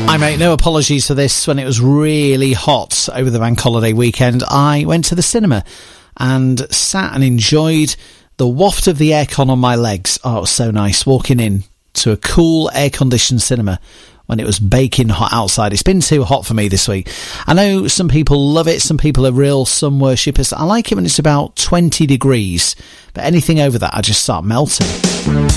I make no apologies for this. When it was really hot over the bank holiday weekend, I went to the cinema and sat and enjoyed the waft of the aircon on my legs. Oh, it was so nice walking in to a cool air-conditioned cinema when it was baking hot outside. It's been too hot for me this week. I know some people love it. Some people are real sun worshippers. I like it when it's about 20 degrees, but anything over that, I just start melting.